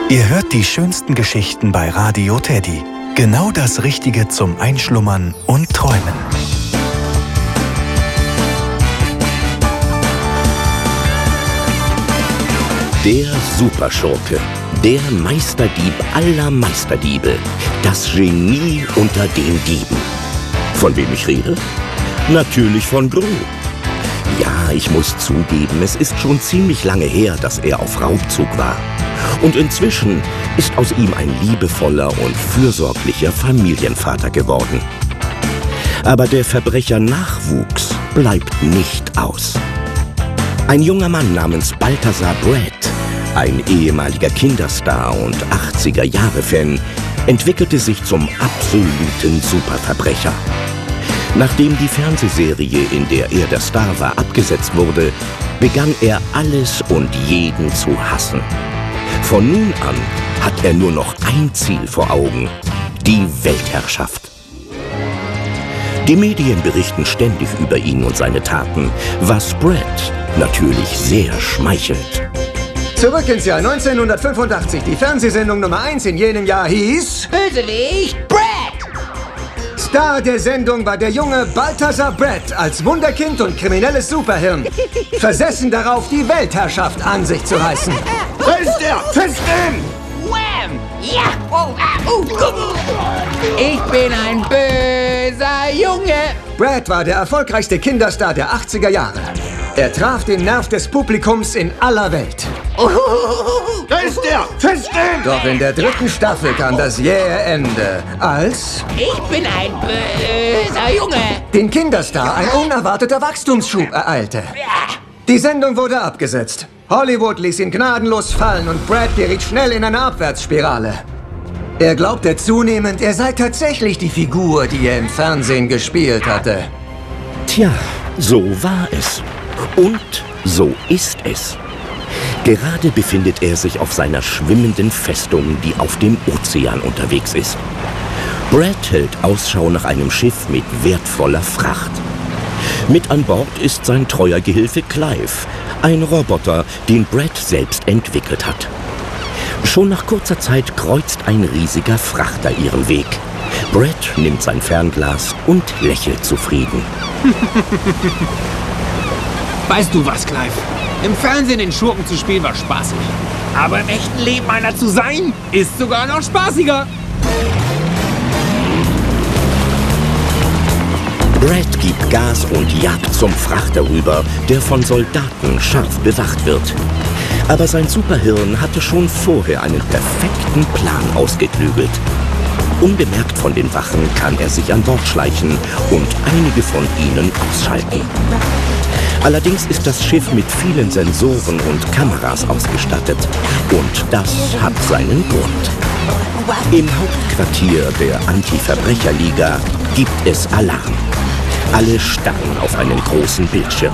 Ihr hört die schönsten Geschichten bei Radio Teddy. Genau das Richtige zum Einschlummern und Träumen. Der Superschurke, der Meisterdieb aller Meisterdiebe, das Genie unter den Dieben. Von wem ich rede? Natürlich von Gru. Ja, ich muss zugeben, es ist schon ziemlich lange her, dass er auf Raubzug war. Und inzwischen ist aus ihm ein liebevoller und fürsorglicher Familienvater geworden. Aber der Verbrecher-Nachwuchs bleibt nicht aus. Ein junger Mann namens Balthazar Brett, ein ehemaliger Kinderstar und 80er-Jahre-Fan, entwickelte sich zum absoluten Superverbrecher. Nachdem die Fernsehserie, in der er der Star war, abgesetzt wurde, begann er alles und jeden zu hassen. Von nun an hat er nur noch ein Ziel vor Augen: die Weltherrschaft. Die Medien berichten ständig über ihn und seine Taten, was Brett natürlich sehr schmeichelt. Zurück ins Jahr 1985. Die Fernsehsendung Nummer 1 in jenem Jahr hieß... Bösewicht Brett! Star der Sendung war der junge Balthazar Brett als Wunderkind und kriminelles Superhirn. Versessen darauf, die Weltherrschaft an sich zu reißen. Da ist er! Festnehmen! Wham! Ja! Ich bin ein böser Junge! Brett war der erfolgreichste Kinderstar der 80er Jahre. Er traf den Nerv des Publikums in aller Welt. Da ist er! Festnehmen! Doch in der 3. Staffel kam das jähe Ende, als Ich bin ein böser Junge! den Kinderstar ein unerwarteter Wachstumsschub ereilte. Die Sendung wurde abgesetzt. Hollywood ließ ihn gnadenlos fallen und Brett geriet schnell in eine Abwärtsspirale. Er glaubte zunehmend, er sei tatsächlich die Figur, die er im Fernsehen gespielt hatte. Tja, so war es. Und so ist es. Gerade befindet er sich auf seiner schwimmenden Festung, die auf dem Ozean unterwegs ist. Brett hält Ausschau nach einem Schiff mit wertvoller Fracht. Mit an Bord ist sein treuer Gehilfe Clive, ein Roboter, den Brett selbst entwickelt hat. Schon nach kurzer Zeit kreuzt ein riesiger Frachter ihren Weg. Brett nimmt sein Fernglas und lächelt zufrieden. Weißt du was, Clive? Im Fernsehen den Schurken zu spielen war spaßig. Aber im echten Leben einer zu sein, ist sogar noch spaßiger. Brett gibt Gas und jagt zum Frachter rüber, der von Soldaten scharf bewacht wird. Aber sein Superhirn hatte schon vorher einen perfekten Plan ausgeklügelt. Unbemerkt von den Wachen kann er sich an Bord schleichen und einige von ihnen ausschalten. Allerdings ist das Schiff mit vielen Sensoren und Kameras ausgestattet. Und das hat seinen Grund. Im Hauptquartier der Anti-Verbrecher-Liga gibt es Alarm. Alle starren auf einen großen Bildschirm.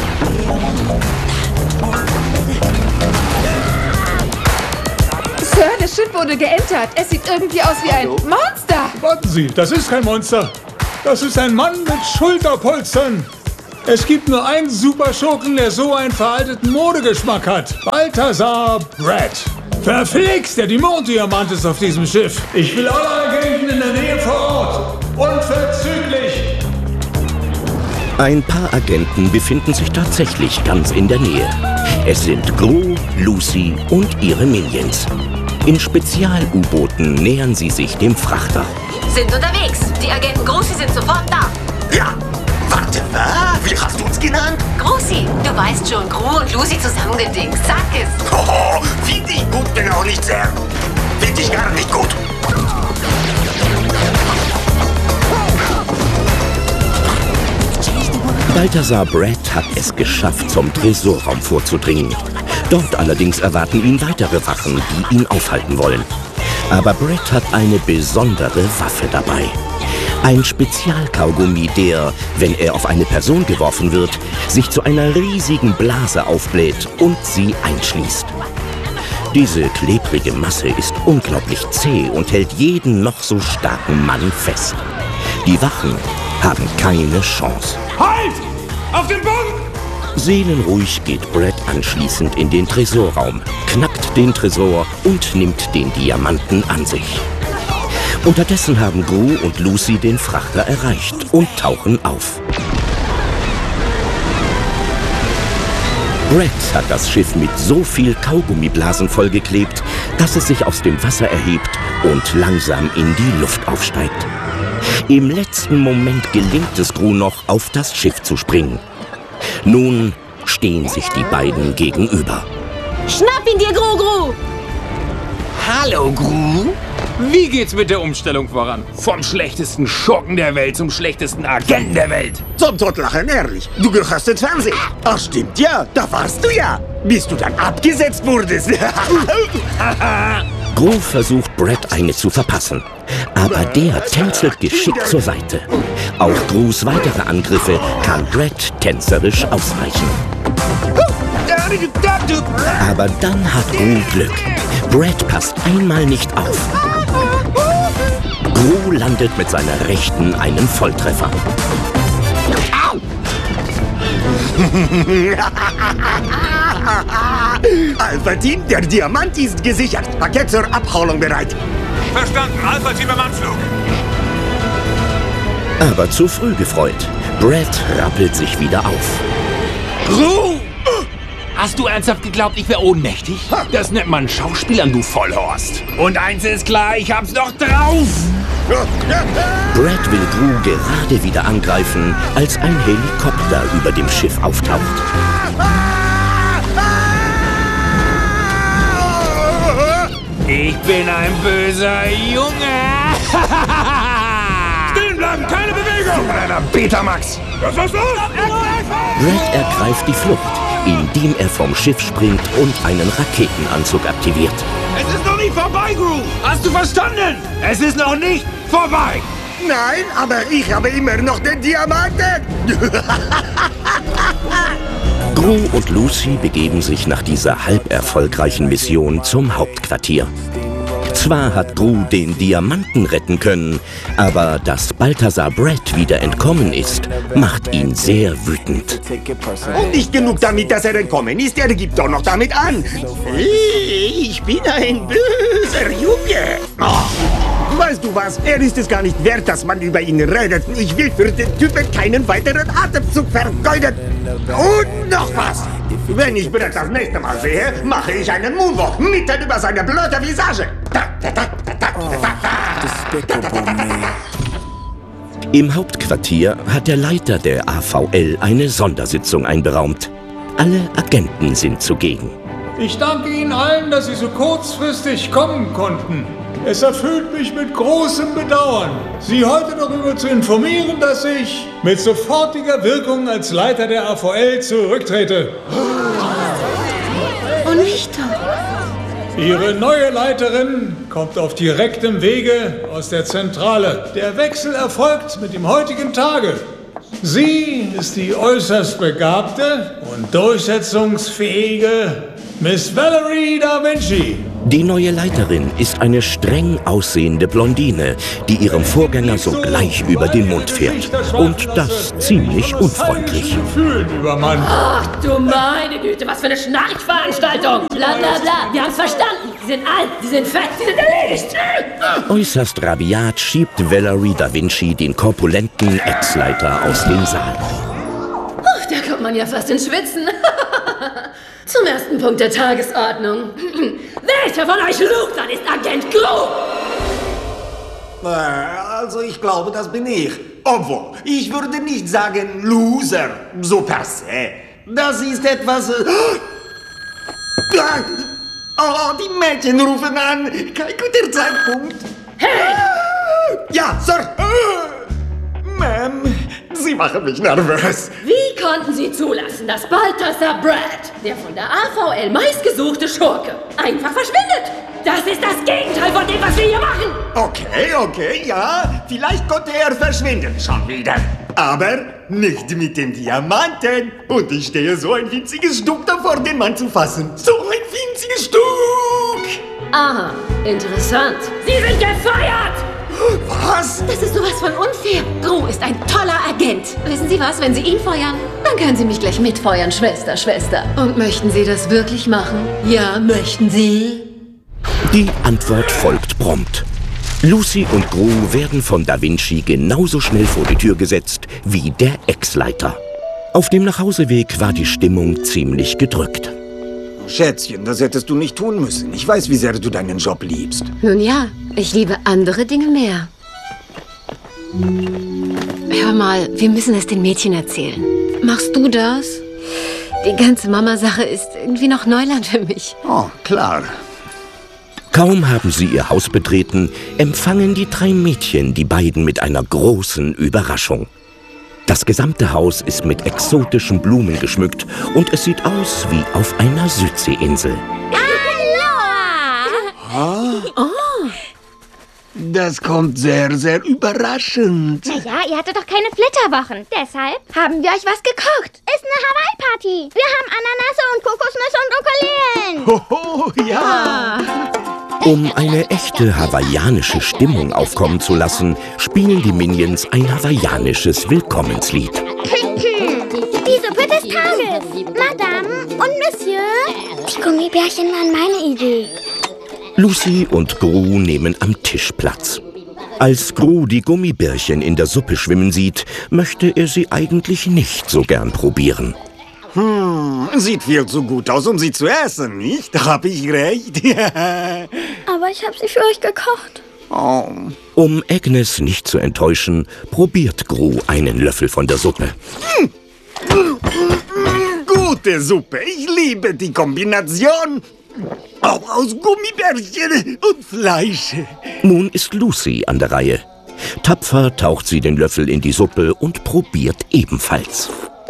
Sir, das Schiff wurde geentert. Es sieht irgendwie aus wie ein Monster. Warten Sie, das ist kein Monster. Das ist ein Mann mit Schulterpolstern. Es gibt nur einen Superschurken, der so einen veralteten Modegeschmack hat. Balthazar Brett. Verflixt, der Dämonendiamant ist auf diesem Schiff. Ich will alle Agenten in der Nähe vor Ort. Unverzüglich. Ein paar Agenten befinden sich tatsächlich ganz in der Nähe. Es sind Gru, Lucy und ihre Minions. In Spezial-U-Booten nähern sie sich dem Frachter. Sind unterwegs. Die Agenten Grossi sind sofort da. Ja! Warte, was? Wie hast du uns genannt? Grossi, du weißt schon, Gru und Lucy zusammengedingst. Sag es. Oh, find ich gut, bin auch nicht sehr. Find ich gar nicht gut. Balthazar Brett hat es geschafft, zum Tresorraum vorzudringen. Dort allerdings erwarten ihn weitere Wachen, die ihn aufhalten wollen. Aber Brett hat eine besondere Waffe dabei. Ein Spezialkaugummi, der, wenn er auf eine Person geworfen wird, sich zu einer riesigen Blase aufbläht und sie einschließt. Diese klebrige Masse ist unglaublich zäh und hält jeden noch so starken Mann fest. Die Wachen haben keine Chance. Halt! Auf den Boden! Seelenruhig geht Brad anschließend in den Tresorraum, knackt den Tresor und nimmt den Diamanten an sich. Unterdessen haben Gru und Lucy den Frachter erreicht und tauchen auf. Brad hat das Schiff mit so viel Kaugummiblasen vollgeklebt, dass es sich aus dem Wasser erhebt und langsam in die Luft aufsteigt. Im letzten Moment gelingt es Gru noch, auf das Schiff zu springen. Nun stehen sich die beiden gegenüber. Schnapp ihn dir, Gru! Hallo, Gru. Wie geht's mit der Umstellung voran? Vom schlechtesten Schurken der Welt zum schlechtesten Agenten der Welt. Zum Totlachen, ehrlich. Du gehörst ins Fernsehen. Ach, stimmt ja. Da warst du ja. Bis du dann abgesetzt wurdest. Gru versucht, Brad eine zu verpassen. Aber der tänzelt geschickt zur Seite. Auf Grus weitere Angriffe kann Brad tänzerisch ausweichen. Aber dann hat Gru Glück. Brad passt einmal nicht auf. Gru landet mit seiner Rechten einen Volltreffer. Alpha-Team, der Diamant ist gesichert. Paket zur Abholung bereit. Verstanden, Alpha-Team im Anflug. Aber zu früh gefreut. Brad rappelt sich wieder auf. Gru! Hast du ernsthaft geglaubt, ich wäre ohnmächtig? Das nennt man Schauspielern, du Vollhorst. Und eins ist klar, ich hab's noch drauf! Brad will Gru gerade wieder angreifen, als ein Helikopter über dem Schiff auftaucht. Ich bin ein böser Junge! Stehen bleiben, keine Bewegung! Kleiner Betamax! Was ist los? Brad ergreift die Flucht, indem er vom Schiff springt und einen Raketenanzug aktiviert. Es ist noch nicht vorbei, Gru! Hast du verstanden? Es ist noch nicht vorbei! Nein, aber ich habe immer noch den Diamanten. Gru und Lucy begeben sich nach dieser halb erfolgreichen Mission zum Hauptquartier. Zwar hat Gru den Diamanten retten können, aber dass Balthasar Brad wieder entkommen ist, macht ihn sehr wütend. Und nicht genug damit, dass er entkommen ist, er gibt doch noch damit an. Ich bin ein böser Junge. Oh, weißt du was, er ist es gar nicht wert, dass man über ihn redet. Ich will für den Typen keinen weiteren Atemzug vergeuden. Und noch was. Wenn ich Brad das nächste Mal sehe, mache ich einen Moonwalk mitten über seine blöde Visage. Im Hauptquartier hat der Leiter der AVL eine Sondersitzung einberaumt. Alle Agenten sind zugegen. Ich danke Ihnen allen, dass Sie so kurzfristig kommen konnten. Es erfüllt mich mit großem Bedauern, Sie heute darüber zu informieren, dass ich mit sofortiger Wirkung als Leiter der AVL zurücktrete. Und nicht doch. Ihre neue Leiterin kommt auf direktem Wege aus der Zentrale. Der Wechsel erfolgt mit dem heutigen Tage. Sie ist die äußerst begabte und durchsetzungsfähige Miss Valerie Da Vinci. Die neue Leiterin ist eine streng aussehende Blondine, die ihrem Vorgänger sogleich über den Mund fährt. Und das ziemlich unfreundlich. Ach du meine Güte, was für eine Schnarchveranstaltung! Bla bla bla, wir haben's verstanden. Sie sind alt, sie sind fett, sie sind erledigt. Äußerst rabiat schiebt Valerie Da Vinci den korpulenten Ex-Leiter aus dem Saal. Da kommt man ja fast ins Schwitzen. Zum ersten Punkt der Tagesordnung. Welcher von euch lügt, dann ist Agent Gru? Also ich glaube, das bin ich. Obwohl, ich würde nicht sagen Loser, so per se. Das ist etwas... Oh, die Mädchen rufen an. Kein guter Zeitpunkt. Hey! Ja, Sir. Ma'am, Sie machen mich nervös. Wie konnten Sie zulassen, dass Balthasar Brad, der von der AVL meistgesuchte Schurke, einfach verschwindet? Das ist das Gegenteil von dem, was wir hier machen! Okay, ja. Vielleicht konnte er verschwinden, schon wieder. Aber nicht mit dem Diamanten. Und ich stehe so ein winziges Stück davor, den Mann zu fassen. So ein winziges Stück! Aha, interessant. Sie sind gefeuert! Was? Das ist sowas von unfair. Gru ist ein toller Agent. Wissen Sie was, wenn Sie ihn feuern, dann können Sie mich gleich mitfeuern, Schwester. Und möchten Sie das wirklich machen? Ja, möchten Sie? Die Antwort folgt prompt. Lucy und Gru werden von Da Vinci genauso schnell vor die Tür gesetzt wie der Ex-Leiter. Auf dem Nachhauseweg war die Stimmung ziemlich gedrückt. Schätzchen, das hättest du nicht tun müssen. Ich weiß, wie sehr du deinen Job liebst. Nun ja, ich liebe andere Dinge mehr. Hör mal, wir müssen es den Mädchen erzählen. Machst du das? Die ganze Mama-Sache ist irgendwie noch Neuland für mich. Oh, klar. Kaum haben sie ihr Haus betreten, empfangen die 3 Mädchen die beiden mit einer großen Überraschung. Das gesamte Haus ist mit exotischen Blumen geschmückt und es sieht aus wie auf einer Südseeinsel. Ah? Oh. Das kommt sehr, sehr überraschend. Naja, ihr hattet doch keine Flitterwochen. Deshalb haben wir euch was gekocht. Ist eine Hawaii-Party. Wir haben Ananasse und Kokosnüsse und Ukulelen. Hoho, ja. Um eine echte hawaiianische Stimmung aufkommen zu lassen, spielen die Minions ein hawaiianisches Willkommenslied. Die Suppe des Tages. Madame und Monsieur. Die Gummibärchen waren meine Idee. Lucy und Gru nehmen am Tisch Platz. Als Gru die Gummibärchen in der Suppe schwimmen sieht, möchte er sie eigentlich nicht so gern probieren. Sieht viel zu gut aus, um sie zu essen, nicht? Hab ich recht? Aber ich habe sie für euch gekocht. Oh. Um Agnes nicht zu enttäuschen, probiert Gru einen Löffel von der Suppe. Gute Suppe. Ich liebe die Kombination. Auch aus Gummibärchen und Fleisch. Nun ist Lucy an der Reihe. Tapfer taucht sie den Löffel in die Suppe und probiert ebenfalls.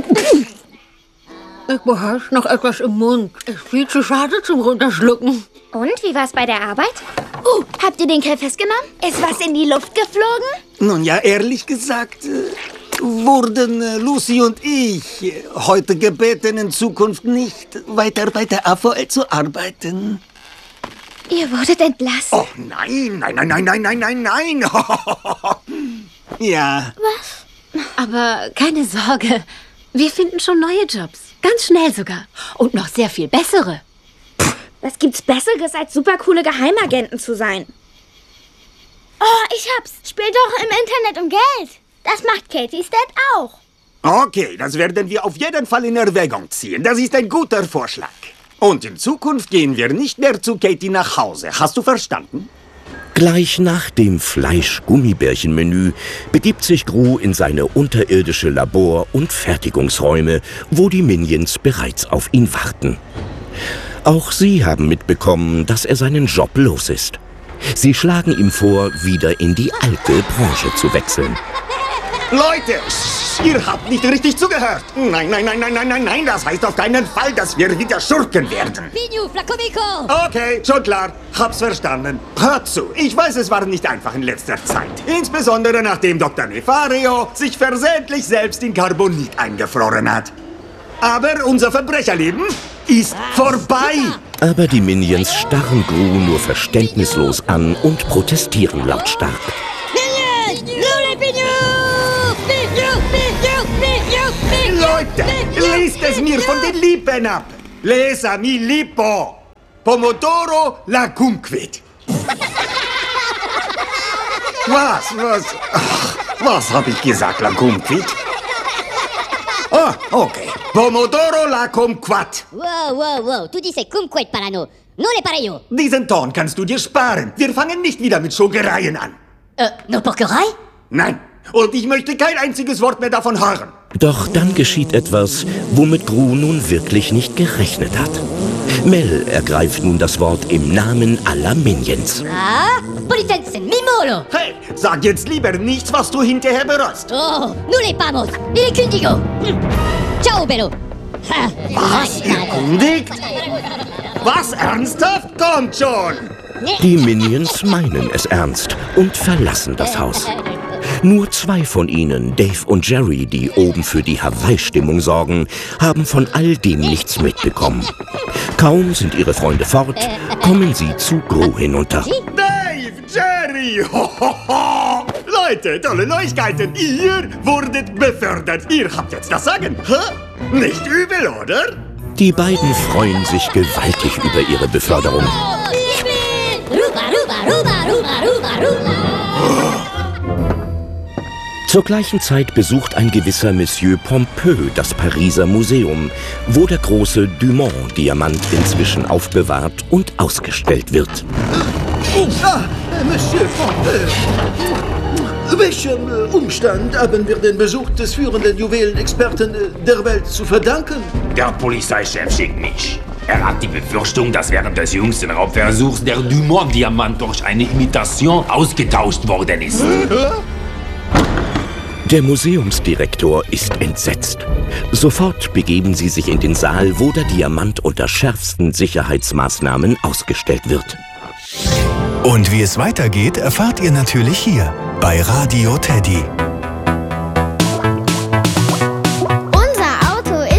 Ich beherrsche noch etwas im Mund. Ist viel zu schade zum Runterschlucken. Und, wie war's bei der Arbeit? Habt ihr den Kerl festgenommen? Ist was in die Luft geflogen? Nun ja, ehrlich gesagt, wurden Lucy und ich heute gebeten, in Zukunft nicht weiter bei der AVL zu arbeiten. Ihr wurdet entlassen? Oh, nein. Ja. Was? Aber keine Sorge, wir finden schon neue Jobs. Ganz schnell sogar. Und noch sehr viel bessere. Was gibt's Besseres, als supercoole Geheimagenten zu sein? Oh, ich hab's. Spielt doch im Internet um Geld. Das macht Katie's Dad auch. Okay, das werden wir auf jeden Fall in Erwägung ziehen. Das ist ein guter Vorschlag. Und in Zukunft gehen wir nicht mehr zu Katie nach Hause. Hast du verstanden? Gleich nach dem Fleisch-Gummibärchen-Menü begibt sich Gru in seine unterirdische Labor- und Fertigungsräume, wo die Minions bereits auf ihn warten. Auch sie haben mitbekommen, dass er seinen Job los ist. Sie schlagen ihm vor, wieder in die alte Branche zu wechseln. Leute, ihr habt nicht richtig zugehört. Nein, das heißt auf keinen Fall, dass wir wieder Schurken werden. Okay, schon klar, hab's verstanden. Hört zu, ich weiß, es war nicht einfach in letzter Zeit. Insbesondere nachdem Dr. Nefario sich versehentlich selbst in Carbonit eingefroren hat. Aber unser Verbrecherleben ist vorbei. Aber die Minions starren Gru nur verständnislos an und protestieren lautstark. Leute, lest es mir von den Lippen ab. Lesa mi lipo. Pomodoro la cumquit. Was hab ich gesagt, la cumquit? Ah, okay. Pomodoro la cumquat. Wow, tu dices cumquet para no. No le para yo. Diesen Ton kannst du dir sparen. Wir fangen nicht wieder mit Schogereien an. No Pokerei? Nein. Und ich möchte kein einziges Wort mehr davon hören. Doch dann geschieht etwas, womit Gru nun wirklich nicht gerechnet hat. Mel ergreift nun das Wort im Namen aller Minions. Politensen, Mimolo! Hey, sag jetzt lieber nichts, was du hinterher bereust. Oh, no le pamos, ni le kündigo. Ciao, Bello. Was? Ihr kündigt? Was? Ernsthaft? Kommt schon! Die Minions meinen es ernst und verlassen das Haus. Nur 2 von ihnen, Dave und Jerry, die oben für die Hawaii-Stimmung sorgen, haben von all dem nichts mitbekommen. Kaum sind ihre Freunde fort, kommen sie zu Gru hinunter. Dave, Jerry! Harry! Leute, tolle Neuigkeiten. Ihr wurdet befördert. Ihr habt jetzt das Sagen. Hä? Nicht übel, oder? Die beiden freuen sich gewaltig über ihre Beförderung. Zur gleichen Zeit besucht ein gewisser Monsieur Pompeux das Pariser Museum, wo der große Dumont-Diamant inzwischen aufbewahrt und ausgestellt wird. Monsieur Pompeux. Welchem Umstand haben wir den Besuch des führenden Juwelenexperten der Welt zu verdanken? Der Polizeichef schickt mich. Er hat die Befürchtung, dass während des jüngsten Raubversuchs der Dumont-Diamant durch eine Imitation ausgetauscht worden ist. Der Museumsdirektor ist entsetzt. Sofort begeben sie sich in den Saal, wo der Diamant unter schärfsten Sicherheitsmaßnahmen ausgestellt wird. Und wie es weitergeht, erfahrt ihr natürlich hier bei Radio Teddy.